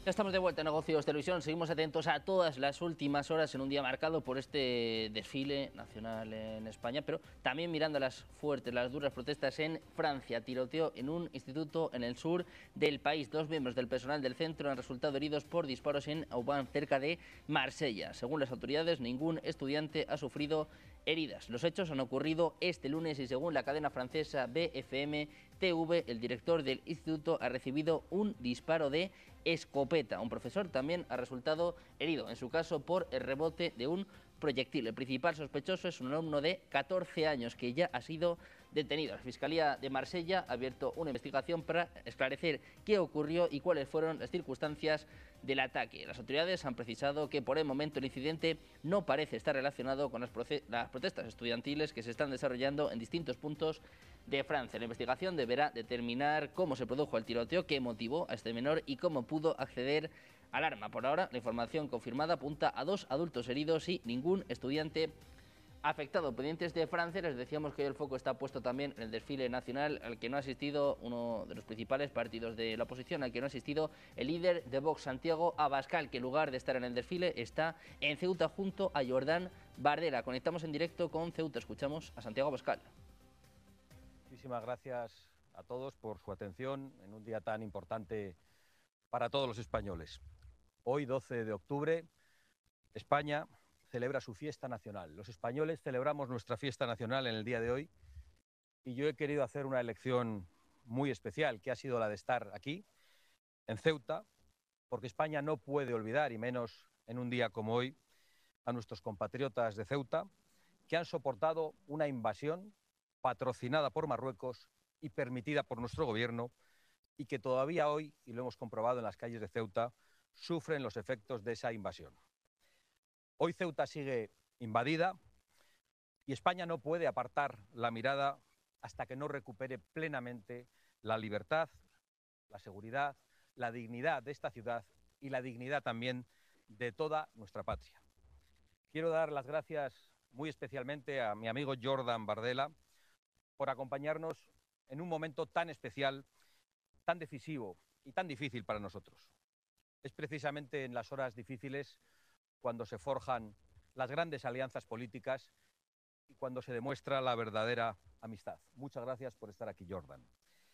Ya estamos de vuelta en Negocios Televisión. Seguimos atentos a todas las últimas horas en un día marcado por este desfile nacional en España, pero también mirando las fuertes, las duras protestas en Francia. Tiroteo en un instituto en el sur del país. 2 miembros del personal del centro han resultado heridos por disparos en Aubin, cerca de Marsella. Según las autoridades, ningún estudiante ha sufrido heridas. Los hechos han ocurrido este lunes y según la cadena francesa BFM TV, el director del instituto ha recibido un disparo de escopeta. Un profesor también ha resultado herido, en su caso por el rebote de un proyectil. El principal sospechoso es un alumno de 14 años que ya ha sido detenido. La Fiscalía de Marsella ha abierto una investigación para esclarecer qué ocurrió y cuáles fueron las circunstancias del ataque. Las autoridades han precisado que por el momento el incidente no parece estar relacionado con las protestas estudiantiles que se están desarrollando en distintos puntos de Francia. La investigación deberá determinar cómo se produjo el tiroteo, qué motivó a este menor y cómo pudo acceder al arma. Por ahora, la información confirmada apunta a 2 adultos heridos y ningún estudiante afectado. Pendientes de Francia, les decíamos que hoy el foco está puesto también en el desfile nacional al que no ha asistido uno de los principales partidos de la oposición, al que no ha asistido el líder de Vox, Santiago Abascal, que en lugar de estar en el desfile está en Ceuta junto a Jordán Bardella. Conectamos en directo con Ceuta, escuchamos a Santiago Abascal. Muchísimas gracias a todos por su atención en un día tan importante para todos los españoles. Hoy, 12 de octubre, España celebra su fiesta nacional. Los españoles celebramos nuestra fiesta nacional en el día de hoy y yo he querido hacer una elección muy especial, que ha sido la de estar aquí, en Ceuta, porque España no puede olvidar, y menos en un día como hoy, a nuestros compatriotas de Ceuta, que han soportado una invasión patrocinada por Marruecos y permitida por nuestro gobierno, y que todavía hoy, y lo hemos comprobado en las calles de Ceuta, sufren los efectos de esa invasión. Hoy Ceuta sigue invadida y España no puede apartar la mirada hasta que no recupere plenamente la libertad, la seguridad, la dignidad de esta ciudad y la dignidad también de toda nuestra patria. Quiero dar las gracias muy especialmente a mi amigo Jordán Bardella por acompañarnos en un momento tan especial, tan decisivo y tan difícil para nosotros. Es precisamente en las horas difíciles cuando se forjan las grandes alianzas políticas y cuando se demuestra la verdadera amistad. Muchas gracias por estar aquí, Jordán.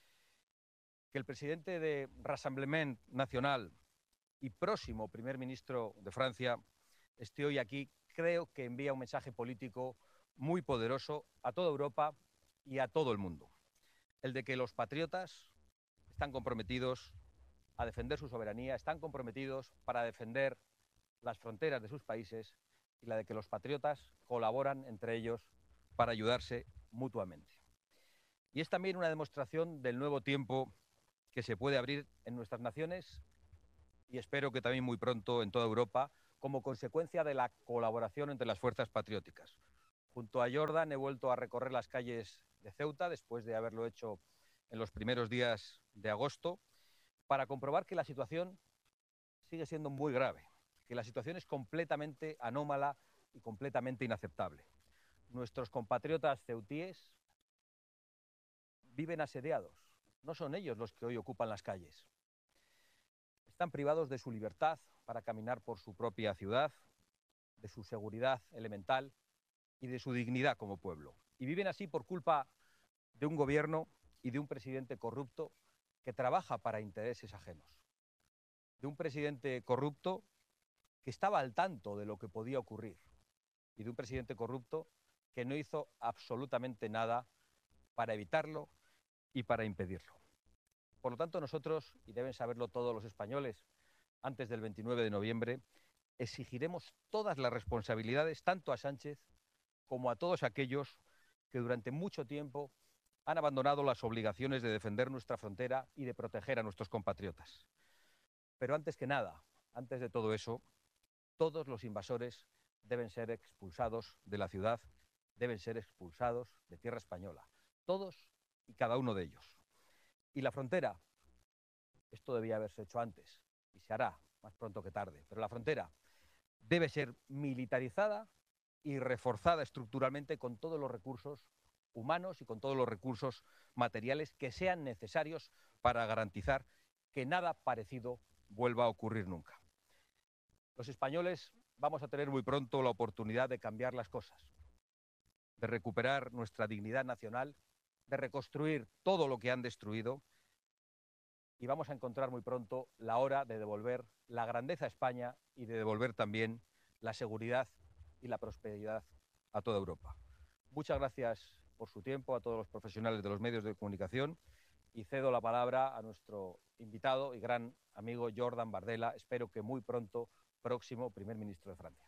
Que el presidente de Rassemblement Nacional y próximo primer ministro de Francia esté hoy aquí, creo que envía un mensaje político muy poderoso a toda Europa y a todo el mundo. El de que los patriotas están comprometidos a defender su soberanía, están comprometidos para defender las fronteras de sus países y la de que los patriotas colaboran entre ellos para ayudarse mutuamente. Y es también una demostración del nuevo tiempo que se puede abrir en nuestras naciones y espero que también muy pronto en toda Europa como consecuencia de la colaboración entre las fuerzas patrióticas. Junto a Jordán he vuelto a recorrer las calles de Ceuta después de haberlo hecho en los primeros días de agosto para comprobar que la situación sigue siendo muy grave, que la situación es completamente anómala y completamente inaceptable. Nuestros compatriotas ceutíes viven asediados, no son ellos los que hoy ocupan las calles. Están privados de su libertad para caminar por su propia ciudad, de su seguridad elemental y de su dignidad como pueblo. Y viven así por culpa de un gobierno y de un presidente corrupto que trabaja para intereses ajenos. De un presidente corrupto que estaba al tanto de lo que podía ocurrir y de un presidente corrupto que no hizo absolutamente nada para evitarlo y para impedirlo. Por lo tanto, nosotros, y deben saberlo todos los españoles, antes del 29 de noviembre, exigiremos todas las responsabilidades, tanto a Sánchez como a todos aquellos que durante mucho tiempo han abandonado las obligaciones de defender nuestra frontera y de proteger a nuestros compatriotas. Pero antes que nada, antes de todo eso, todos los invasores deben ser expulsados de la ciudad, deben ser expulsados de tierra española. Todos y cada uno de ellos. Y la frontera, esto debía haberse hecho antes y se hará más pronto que tarde, pero la frontera debe ser militarizada y reforzada estructuralmente con todos los recursos humanos y con todos los recursos materiales que sean necesarios para garantizar que nada parecido vuelva a ocurrir nunca. Los españoles vamos a tener muy pronto la oportunidad de cambiar las cosas, de recuperar nuestra dignidad nacional, de reconstruir todo lo que han destruido, y vamos a encontrar muy pronto la hora de devolver la grandeza a España y de devolver también la seguridad y la prosperidad a toda Europa. Muchas gracias por su tiempo a todos los profesionales de los medios de comunicación y cedo la palabra a nuestro invitado y gran amigo Jordan Bardella, espero que muy pronto próximo primer ministro de Francia.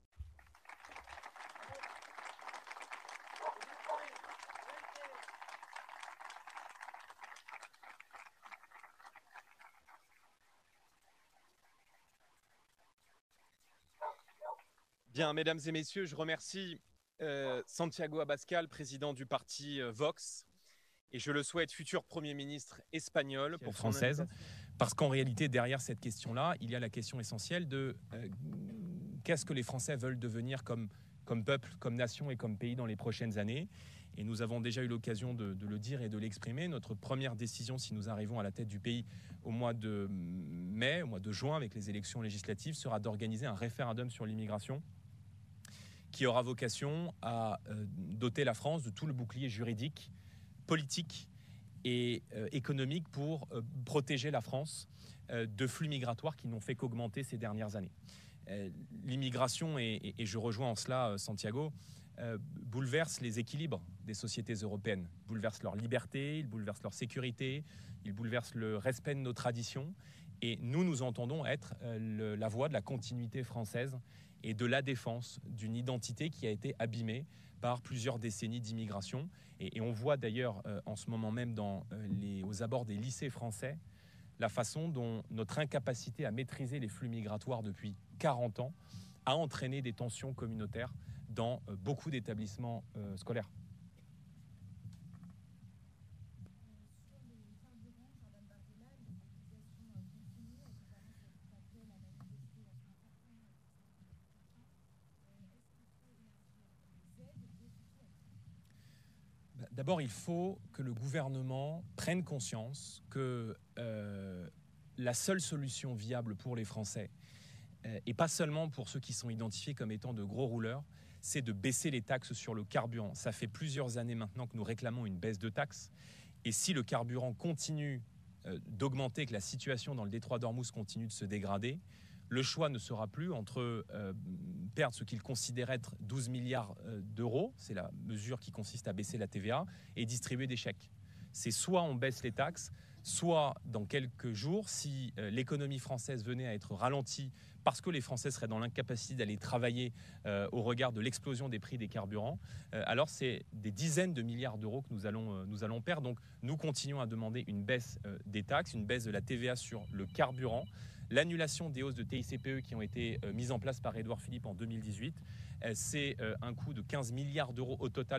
Bien, mesdames et messieurs, je remercie Santiago Abascal, président du parti Vox, et je le souhaite futur Premier ministre espagnol pour française, parce qu'en réalité, derrière cette question-là, il y a la question essentielle de qu'est-ce que les Français veulent devenir comme peuple, comme nation et comme pays dans les prochaines années. Et nous avons déjà eu l'occasion de le dire et de l'exprimer. Notre première décision, si nous arrivons à la tête du pays au mois de mai, au mois de juin, avec les élections législatives, sera d'organiser un référendum sur l'immigration qui aura vocation à doter la France de tout le bouclier juridique, politique et économique pour protéger la France de flux migratoires qui n'ont fait qu'augmenter ces dernières années. L'immigration, et je rejoins en cela Santiago, bouleverse les équilibres des sociétés européennes, bouleverse leur liberté, il bouleverse leur sécurité, il bouleverse le respect de nos traditions. Et nous entendons être la voie de la continuité française et de la défense d'une identité qui a été abîmée par plusieurs décennies d'immigration. Et on voit d'ailleurs en ce moment même aux abords des lycées français la façon dont notre incapacité à maîtriser les flux migratoires depuis 40 ans a entraîné des tensions communautaires dans beaucoup d'établissements scolaires. D'abord, il faut que le gouvernement prenne conscience que la seule solution viable pour les Français, et pas seulement pour ceux qui sont identifiés comme étant de gros rouleurs, c'est de baisser les taxes sur le carburant. Ça fait plusieurs années maintenant que nous réclamons une baisse de taxes. Et si le carburant continue d'augmenter, que la situation dans le détroit d'Ormuz continue de se dégrader, le choix ne sera plus entre perdre ce qu'il considère être 12 milliards d'euros, c'est la mesure qui consiste à baisser la TVA, et distribuer des chèques. C'est soit on baisse les taxes, soit dans quelques jours, si l'économie française venait à être ralentie parce que les Français seraient dans l'incapacité d'aller travailler au regard de l'explosion des prix des carburants, alors c'est des dizaines de milliards d'euros que nous allons perdre. Donc nous continuons à demander une baisse des taxes, une baisse de la TVA sur le carburant, l'annulation des hausses de TICPE qui ont été mises en place par Édouard Philippe en 2018. C'est un coût de 15 milliards d'euros au total